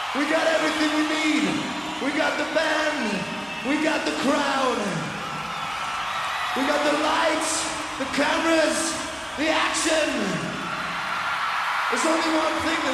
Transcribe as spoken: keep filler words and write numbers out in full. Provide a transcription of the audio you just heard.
We got everything we need. We got the band. We got the crowd. We got the lights, the cameras, the action. There's only one thing that